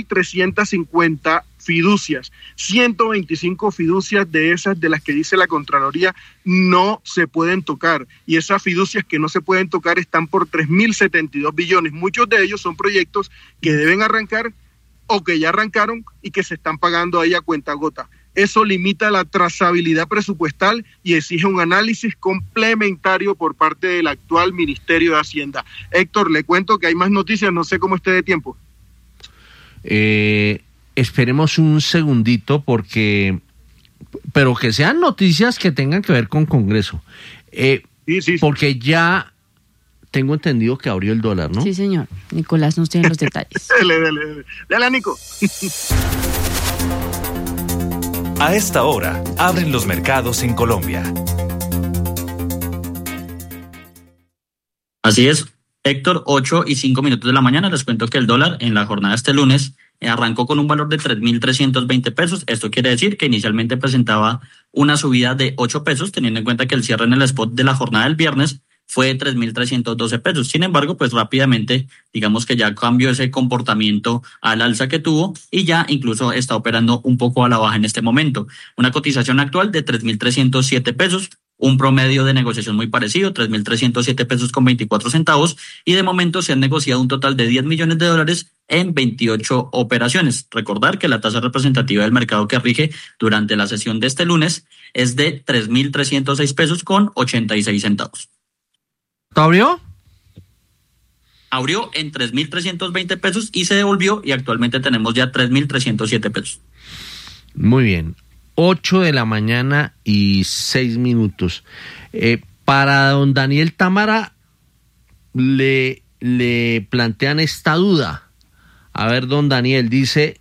3.350 fiducias. 125 fiducias de esas de las que dice la Contraloría no se pueden tocar, y esas fiducias que no se pueden tocar están por 3.072 billones. Muchos de ellos son proyectos que deben arrancar o que ya arrancaron y que se están pagando ahí a cuentagota. Eso limita la trazabilidad presupuestal y exige un análisis complementario por parte del actual Ministerio de Hacienda. Héctor, le cuento que hay más noticias, no sé cómo esté de tiempo. Esperemos un segundito pero que sean noticias que tengan que ver con Congreso. Sí. Porque ya tengo entendido que abrió el dólar, ¿no? Sí, señor. Nicolás nos tiene los detalles. Dale, Nico. A esta hora, abren los mercados en Colombia. Así es, Héctor, 8:05 de la mañana. Les cuento que el dólar en la jornada de este lunes arrancó con un valor de 3.320 pesos. Esto quiere decir que inicialmente presentaba una subida de 8 pesos, teniendo en cuenta que el cierre en el spot de la jornada del viernes fue de 3.312 pesos. Sin embargo, pues rápidamente, digamos que ya cambió ese comportamiento al alza que tuvo y ya incluso está operando un poco a la baja en este momento. Una cotización actual de 3.307 pesos, un promedio de negociación muy parecido, 3.307 pesos con 24 centavos, y de momento se han negociado un total de $10 millones en 28 operaciones. Recordar que la tasa representativa del mercado que rige durante la sesión de este lunes es de 3.306 pesos con 86 centavos. ¿Abrió? Abrió en 3.320 pesos y se devolvió, y actualmente tenemos ya 3.307 pesos. Muy bien. 8 de la mañana y 6 minutos. Para don Daniel Támara le plantean esta duda. A ver, don Daniel, dice,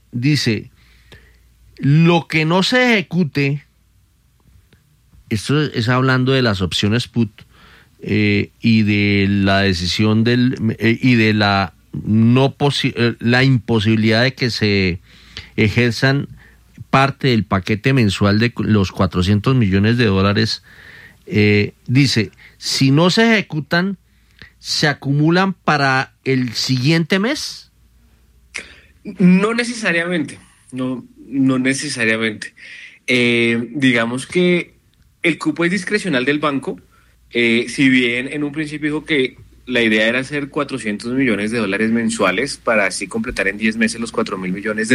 lo que no se ejecute, esto es hablando de las opciones put, y de la decisión y de la la imposibilidad de que se ejerzan parte del paquete mensual de los $400 millones, dice, si no se ejecutan, ¿se acumulan para el siguiente mes? No necesariamente, no necesariamente. Digamos que el cupo es discrecional del banco, si bien en un principio dijo que la idea era hacer $400 millones mensuales para así completar en 10 meses los $4.000 millones.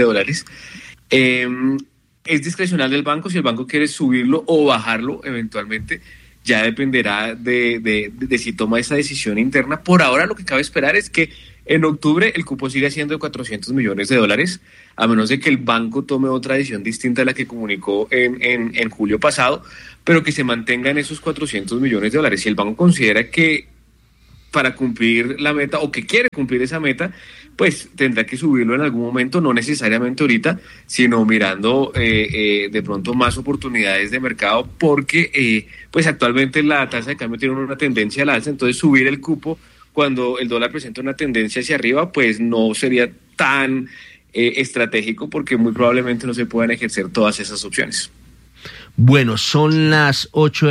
Es discrecional del banco, si el banco quiere subirlo o bajarlo eventualmente, ya dependerá de si toma esa decisión interna. Por ahora lo que cabe esperar es que en octubre el cupo siga siendo de $400 millones, a menos de que el banco tome otra decisión distinta a la que comunicó en julio pasado, pero que se mantenga en esos $400 millones. Si el banco considera que para cumplir la meta o que quiere cumplir esa meta, pues tendrá que subirlo en algún momento, no necesariamente ahorita, sino mirando de pronto más oportunidades de mercado, porque pues actualmente la tasa de cambio tiene una tendencia al alza, entonces subir el cupo cuando el dólar presenta una tendencia hacia arriba, pues no sería tan estratégico, porque muy probablemente no se puedan ejercer todas esas opciones. Bueno, son las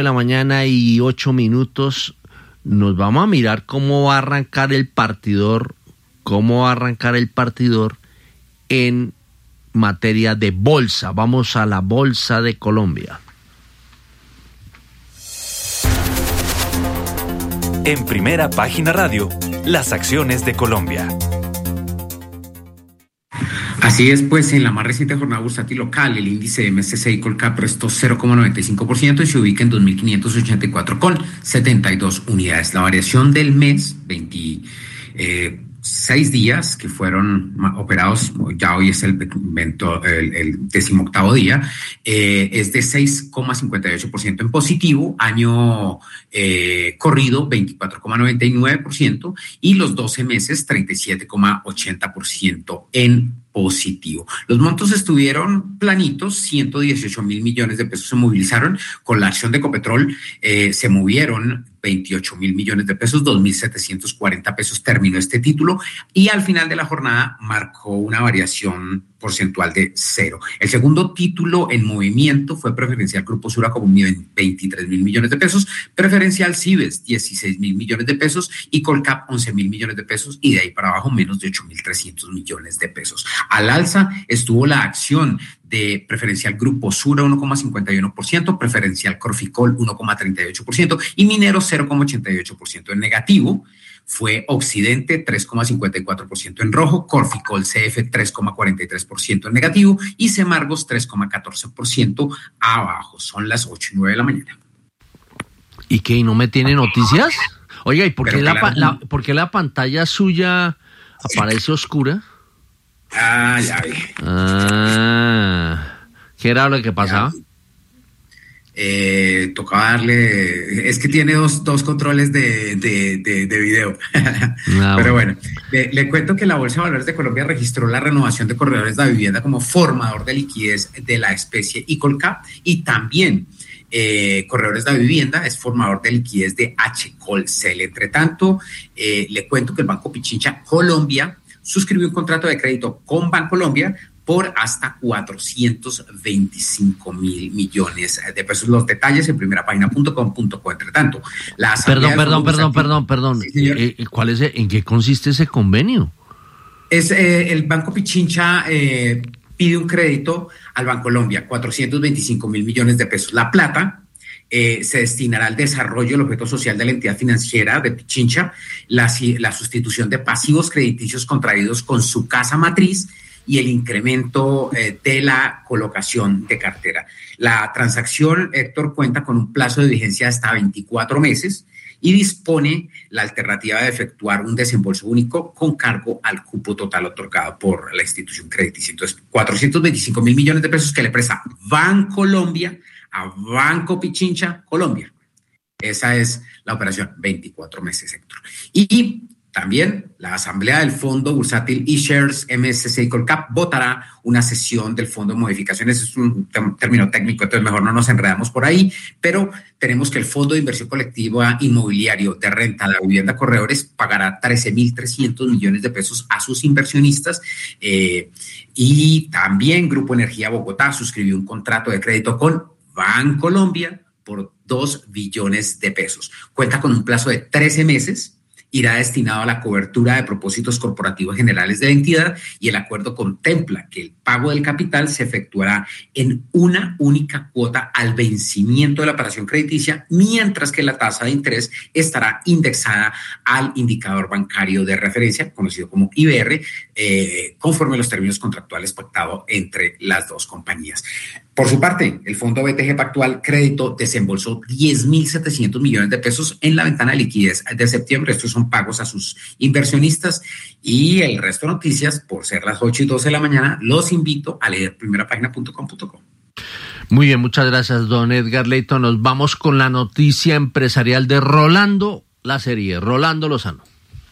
8:08 a.m. Nos vamos a mirar cómo va a arrancar el partidor en materia de bolsa. Vamos a la Bolsa de Colombia. En Primera Página Radio, las acciones de Colombia. Así es, pues en la más reciente jornada bursátil local, el índice MSCI Colcap restó 0,95% y se ubica en 2.584,72 unidades. La variación del mes, 26 días que fueron operados, ya hoy es el 18º día, es de 6,58% en positivo, año corrido 24,99% y los 12 meses 37,80% en positivo. Los montos estuvieron planitos, 118.000 millones de pesos se movilizaron. Con la acción de Ecopetrol se movieron 28.000 millones de pesos, 2.740 pesos terminó este título y al final de la jornada marcó una variación porcentual de 0. El segundo título en movimiento fue Preferencial Grupo Sura con 23.000 millones de pesos, Preferencial Cibes 16.000 millones de pesos y Colcap 11.000 millones de pesos y de ahí para abajo menos de 8.300 millones de pesos. Al alza estuvo la acción de Preferencial Grupo Sura 1,51%, Preferencial Corficol 1,38% y Minero 0,88%. En negativo fue Occidente 3,54% en rojo, Corficol CF 3,43% en negativo y Semargos 3,14% abajo. Son las 8:09 de la mañana. ¿Y qué? ¿Y no me tiene noticias? Oiga, ¿y por qué la pantalla suya aparece oscura? Ah, ya vi. ¿Qué era lo que pasaba? Tocaba darle, es que tiene dos controles de video. Pero bueno, le cuento que la Bolsa de Valores de Colombia registró la renovación de Corredores de Vivienda como formador de liquidez de la especie Icolcap y también Corredores de Vivienda es formador de liquidez de HColCel. Entre tanto, le cuento que el Banco Pichincha Colombia suscribió un contrato de crédito con Bancolombia por hasta 425.000 millones de pesos. Los detalles en primerapagina.com.co. Entre tanto, Perdón. Sí, ¿cuál es, en qué consiste ese convenio? Es el Banco Pichincha pide un crédito al Bancolombia, 425.000 millones de pesos. La plata se destinará al desarrollo del objeto social de la entidad financiera de Pichincha, la sustitución de pasivos crediticios contraídos con su casa matriz y el incremento de la colocación de cartera. La transacción, Héctor, cuenta con un plazo de vigencia de hasta 24 meses y dispone la alternativa de efectuar un desembolso único con cargo al cupo total otorgado por la institución crediticia. Entonces, 425.000 millones de pesos que le presta Bancolombia a Banco Pichincha Colombia. Esa es la operación, 24 meses, Héctor. Y También la Asamblea del Fondo Bursátil eShares MSCI Colcap votará una sesión del Fondo de Modificaciones. Es un término técnico, entonces mejor no nos enredamos por ahí, pero tenemos que el Fondo de Inversión Colectiva Inmobiliario de Renta de la Vivienda Corredores pagará 13.300 millones de pesos a sus inversionistas, y también Grupo Energía Bogotá suscribió un contrato de crédito con Bancolombia por 2 billones de pesos. Cuenta con un plazo de 13 meses. Irá destinado a la cobertura de propósitos corporativos generales de la entidad, y el acuerdo contempla que el pago del capital se efectuará en una única cuota al vencimiento de la operación crediticia, mientras que la tasa de interés estará indexada al indicador bancario de referencia, conocido como IBR, conforme a los términos contractuales pactados entre las dos compañías. Por su parte, el Fondo BTG Pactual Crédito desembolsó 10.700 millones de pesos en la ventana de liquidez de septiembre. Estos son pagos a sus inversionistas, y el resto de noticias, por ser las 8:12 de la mañana, los invito a leer primerapagina.com.co. Muy bien, muchas gracias, don Edgar Leito. Nos vamos con la noticia empresarial de Rolando, la serie Rolando Lozano.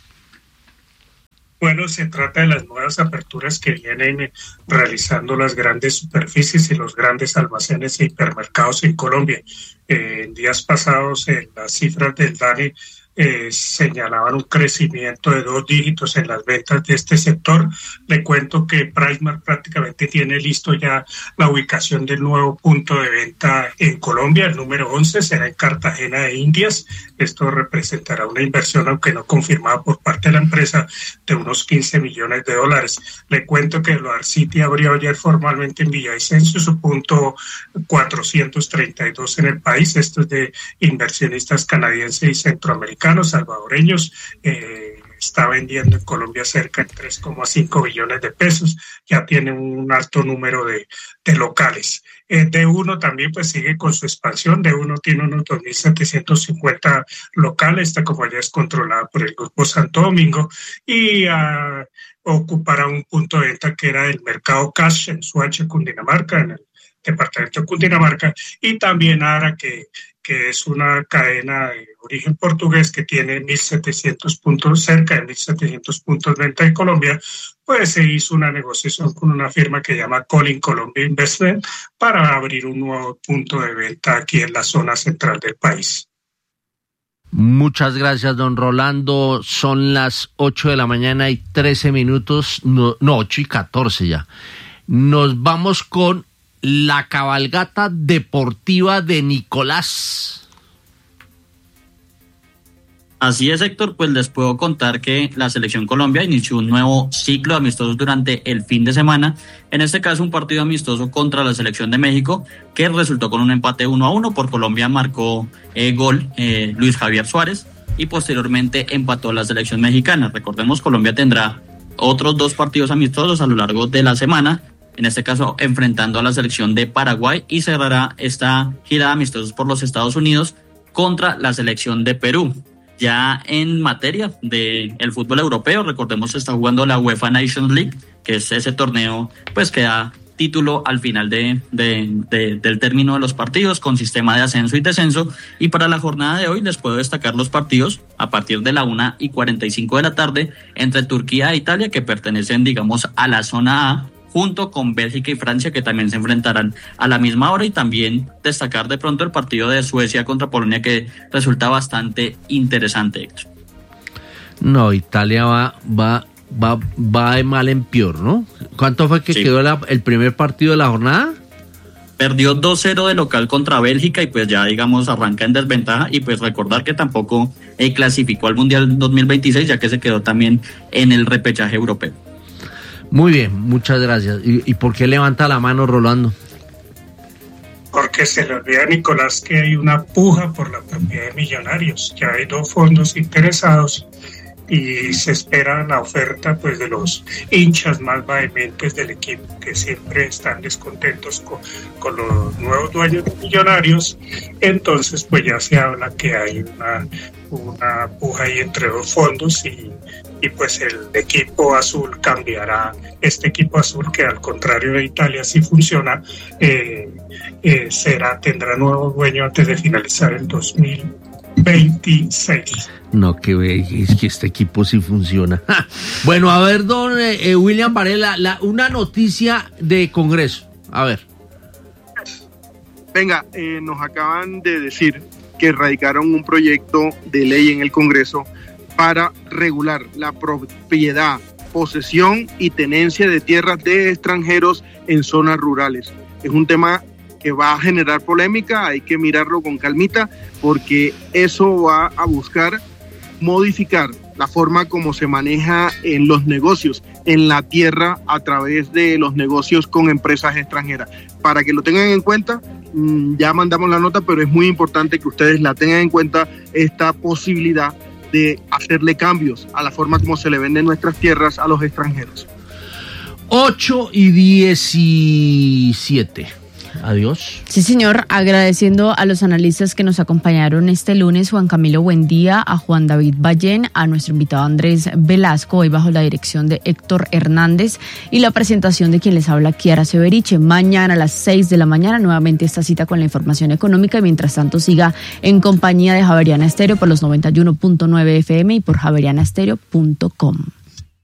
Bueno, se trata de las nuevas aperturas que vienen realizando las grandes superficies y los grandes almacenes e hipermercados en Colombia. En días pasados, las cifras del DANE señalaban un crecimiento de 2 dígitos en las ventas de este sector. Le cuento que PriceSmart prácticamente tiene listo ya la ubicación del nuevo punto de venta en Colombia. El número 11 será en Cartagena de Indias. Esto representará una inversión, aunque no confirmada por parte de la empresa, de unos $15 millones. Le cuento que el Loar City abrió ayer formalmente en Villavicencio su punto 432 en el país. Esto es de inversionistas canadienses y centroamericanos, salvadoreños. Está vendiendo en Colombia cerca de 3,5 billones de pesos. Ya tiene un alto número de locales. D1 también pues sigue con su expansión. D1 tiene unos 2.750 locales. Esta compañía es controlada por el Grupo Santo Domingo, y ocupará un punto de venta que era el Mercado Cash en Soacha, Cundinamarca, en el departamento de Cundinamarca, y también ARA, que es una cadena de origen portugués que tiene 1.700 puntos, cerca de 1.700 puntos de venta en Colombia. Pues se hizo una negociación con una firma que se llama Colin Colombia Investment para abrir un nuevo punto de venta aquí en la zona central del país. Muchas gracias, don Rolando. Son las 8 de la mañana y 13 minutos, no 8:14 ya. Nos vamos con la cabalgata deportiva de Nicolás. Así es, Héctor, pues les puedo contar que la Selección Colombia inició un nuevo ciclo de amistosos durante el fin de semana. En este caso, un partido amistoso contra la Selección de México, que resultó con un empate 1-1. Por Colombia marcó gol Luis Javier Suárez, y posteriormente empató la Selección mexicana. Recordemos, Colombia tendrá otros 2 partidos amistosos a lo largo de la semana, en este caso enfrentando a la selección de Paraguay, y cerrará esta gira de amistosos por los Estados Unidos contra la selección de Perú. Ya en materia del fútbol europeo, recordemos que está jugando la UEFA Nations League, que es ese torneo pues que da título al final del término de los partidos, con sistema de ascenso y descenso. Y para la jornada de hoy les puedo destacar los partidos a partir de la 1:45 de la tarde entre Turquía e Italia, que pertenecen, digamos, a la zona A, junto con Bélgica y Francia, que también se enfrentarán a la misma hora. Y también destacar de pronto el partido de Suecia contra Polonia, que resulta bastante interesante, Héctor. No, Italia va de mal en peor, ¿no? ¿Cuánto fue que quedó el primer partido de la jornada? Perdió 2-0 de local contra Bélgica, y pues ya, digamos, arranca en desventaja. Y pues recordar que tampoco clasificó al Mundial 2026, ya que se quedó también en el repechaje europeo. Muy bien, muchas gracias. ¿Y por qué levanta la mano Rolando? Porque se le olvida a Nicolás que hay una puja por la propiedad de Millonarios. Ya hay 2 fondos interesados y se espera la oferta pues de los hinchas más vehementes del equipo, que siempre están descontentos con los nuevos dueños de Millonarios. Entonces pues ya se habla que hay una puja ahí entre 2 fondos, y pues el equipo azul cambiará. Este equipo azul, que al contrario de Italia sí funciona, tendrá nuevo dueño antes de finalizar el 26. No, es que este equipo sí funciona. Bueno, a ver, don William Varela, una noticia de Congreso. A ver. Venga, nos acaban de decir que radicaron un proyecto de ley en el Congreso para regular la propiedad, posesión y tenencia de tierras de extranjeros en zonas rurales. Es un tema que va a generar polémica, hay que mirarlo con calmita, porque eso va a buscar modificar la forma como se maneja en los negocios, en la tierra, a través de los negocios con empresas extranjeras. Para que lo tengan en cuenta, ya mandamos la nota, pero es muy importante que ustedes la tengan en cuenta, esta posibilidad de hacerle cambios a la forma como se le venden nuestras tierras a los extranjeros. 8:17. Adiós. Sí, señor, agradeciendo a los analistas que nos acompañaron este lunes, Juan Camilo Buendía, a Juan David Ballén, a nuestro invitado Andrés Velasco, hoy bajo la dirección de Héctor Hernández, y la presentación de quien les habla, Kiara Severiche. Mañana a las 6 de la mañana, nuevamente esta cita con la información económica, y mientras tanto siga en compañía de Javeriana Estéreo por los 91.9 FM y por javerianastereo.com.